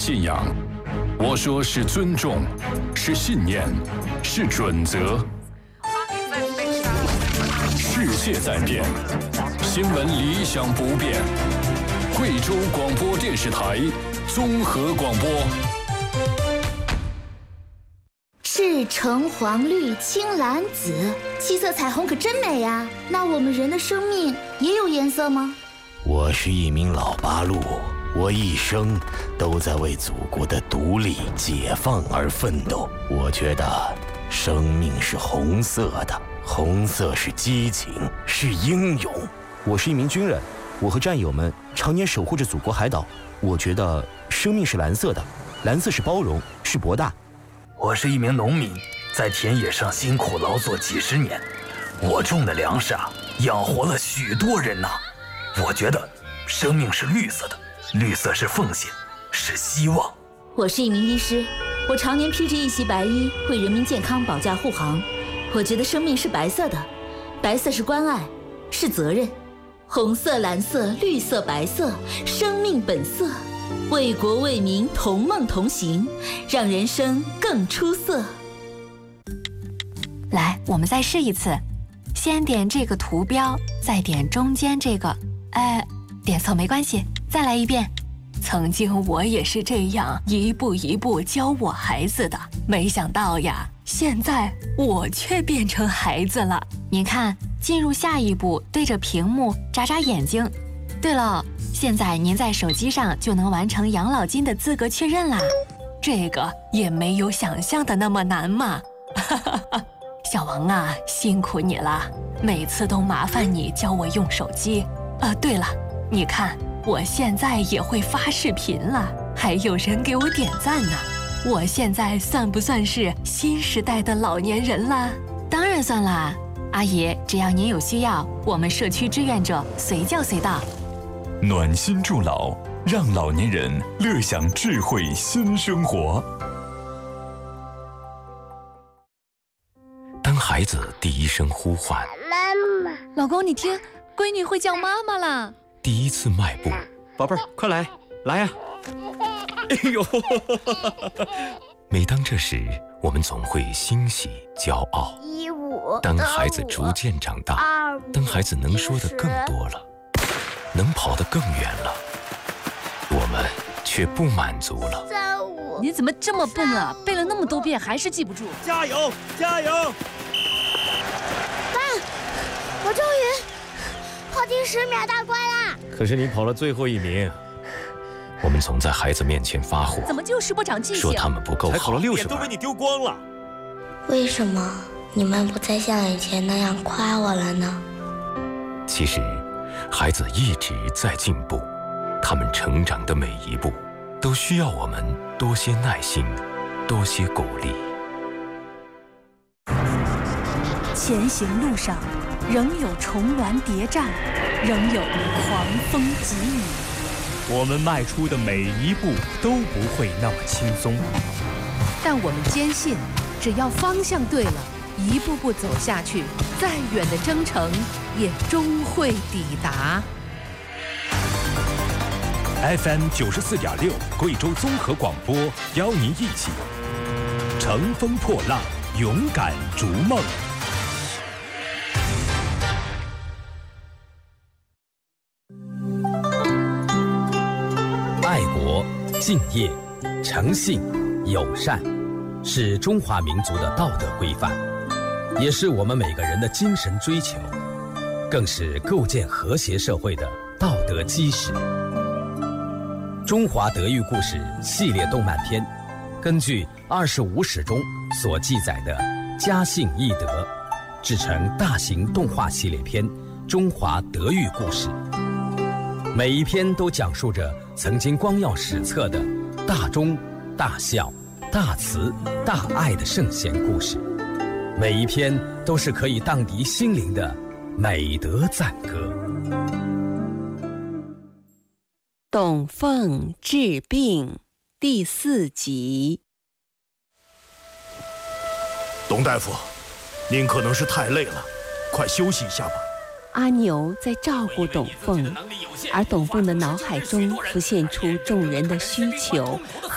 信仰，我说是尊重，是信念，是准则。世界在变，新闻理想不变。贵州广播电视台综合广播。 是橙黄绿青蓝紫，7色彩虹可真美呀！那我们人的生命也有颜色吗？ 我是一名老八路，我一生都在为祖国的独立解放而奋斗。我觉得生命是红色的，红色是激情，是英勇。 我是一名军人，我和战友们常年守护着祖国海岛。我觉得生命是蓝色的，蓝色是包容，是博大。 我是一名农民，在田野上辛苦劳作几十年，我种的粮食养活了许多人呐。我觉得生命是绿色的，绿色是奉献，是希望。 我是一名医师，我常年披着一袭白衣，为人民健康保驾护航。我觉得生命是白色的，白色是关爱，是责任。红色、蓝色、绿色、白色，生命本色。为国为民同梦同行，让人生更出色。 来，我们再试一次，先点这个图标，再点中间这个。点错没关系，再来一遍。曾经我也是这样一步一步教我孩子的，没想到呀，现在我却变成孩子了。您看，进入下一步，对着屏幕眨眨眼睛。对了，现在您在手机上就能完成养老金的资格确认啦，这个也没有想象的那么难嘛。小王啊，辛苦你了，每次都麻烦你教我用手机。对了，你看我现在也会发视频了，还有人给我点赞呢。我现在算不算是新时代的老年人啦？当然算啦，阿姨，只要您有需要，我们社区志愿者随叫随到。 暖心助老，让老年人乐享智慧新生活。 当孩子第一声呼唤， 妈妈，老公你听，闺女会叫妈妈啦。 第一次迈步， 宝贝儿，快来，来呀！哎呦！ 每当这时，我们总会欣喜骄傲。当孩子逐渐长大，当孩子能说的更多了，能跑得更远了，我们却不满足了。 你怎么这么笨啊？背了那么多遍还是记不住？ 加油，加油！ 爸，我终于跑进10秒大关啦！ 可是你跑了最后1名。我们总在孩子面前发火， 怎么就是不长记性？ 说他们不够好， 才考了60分， 脸都被你丢光了。 为什么你们不再像以前那样夸我了呢？ 其实，孩子一直在进步，他们成长的每一步，都需要我们多些耐心，多些鼓励。 前行路上，仍有重峦叠嶂，仍有狂风急雨。 我们迈出的每一步都不会那么轻松， 但我们坚信，只要方向对了，一步步走下去，再远的征程也终会抵达。 FM 94.6贵州综合广播邀您一起乘风破浪，勇敢逐梦。 爱国、敬业、诚信、友善，是中华民族的道德规范，也是我们每个人的精神追求，更是构建和谐社会的道德基石。中华德育故事系列动漫片，根据25史中所记载的家信义德，制成大型动画系列片《中华德育故事》。每一篇都讲述着曾经光耀史册的大忠、大孝、大慈、大爱的圣贤故事，每一篇都是可以荡涤心灵的美德赞歌。 董凤治病第4集。 董大夫，您可能是太累了，快休息一下吧。 阿牛在照顾董凤，而董凤的脑海中浮现出众人的需求和